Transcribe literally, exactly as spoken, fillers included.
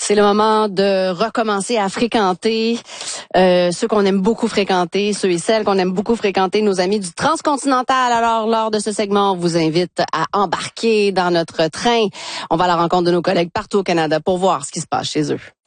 C'est le moment de recommencer à fréquenter euh, ceux qu'on aime beaucoup fréquenter, ceux et celles qu'on aime beaucoup fréquenter, nos amis du Transcontinental. Alors, lors de ce segment, on vous invite à embarquer dans notre train. On va à la rencontre de nos collègues partout au Canada pour voir ce qui se passe chez eux.